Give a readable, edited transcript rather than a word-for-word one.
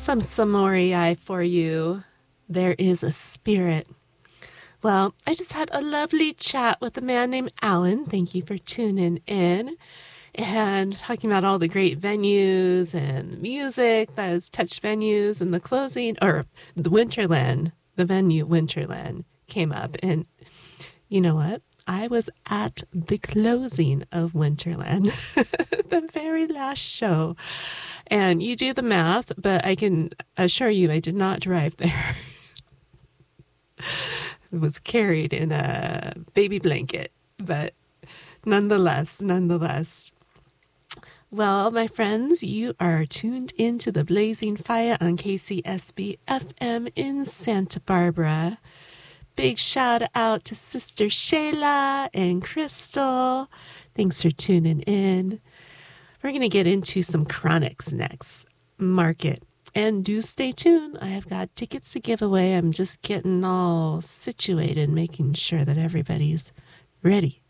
Some Samorii for you. There is a spirit. Well, I just had a lovely chat with a man named Alan. Thank you for tuning in and talking about all the great venues and the music that has touched venues, and the closing, or the Winterland, the venue Winterland came up. And you know what? I was at the closing of Winterland, the very last show. And you do the math, but I can assure you I did not drive there. It was carried in a baby blanket, but nonetheless. Well, my friends, you are tuned into the Blazing Fire on KCSB FM in Santa Barbara. Big shout out to Sister Shayla and Crystal. Thanks for tuning in. We're going to get into some chronics next. Mark it. And do stay tuned. I have got tickets to give away. I'm just getting all situated, making sure that everybody's ready.